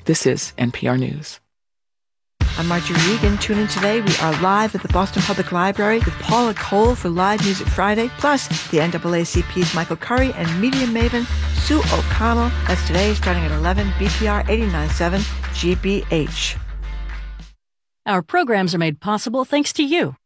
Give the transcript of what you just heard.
This is NPR News. I'm Marjorie Regan. Tune in today. We are live at the Boston Public Library with Paula Cole for Live Music Friday, plus the NAACP's Michael Curry and media maven Sue O'Connell. That's today, starting at 11, BPR 89.7 GBH. Our programs are made possible thanks to you.